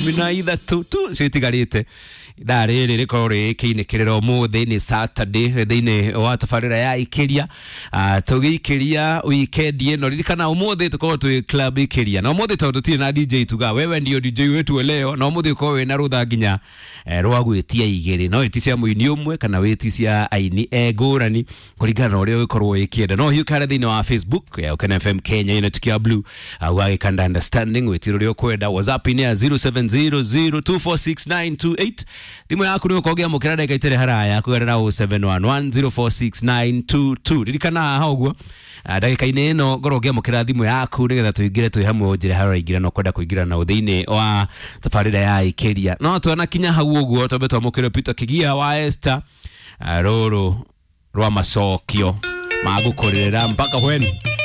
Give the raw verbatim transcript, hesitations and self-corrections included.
ikumi na ithatu tu citigarite ndari riri kori kiinikiriro muthi ni Saturday thini wa tafarira ya ikiria tugikiria weekend ino ririkana umuthi tuko tu club ikiria na umuthi tondu tiri na D J tuga wewe ndio D J wetu leo na umuthi ko we na rutha nginya rwa gwitia igiri no iticia muini umwe kana witicia aini egurani kuringana na uria wikorwo ikienda no hiu kare thini wa Facebook ya Ukena F M Kenya ina tukia blue au agikanda understanding witiro rio kwenda WhatsApp ni ya zero seven zero zero two four six nine two eight thimu yaku ni ukogea mukira ndeka itere haraya kugerera zero seven one one zero four six nine two two ririkana hauguo ndagika ine no ngorogea mukira thimu yaku nigetha tuingire twi hamwe unjire haraya ingira no kwenda kuingira na uthini wa tafarira ya ikiria no twana kinya hau uguo tobe twamukira Peter Kigia wa Esther roro rwa macokio magukorera mpaka when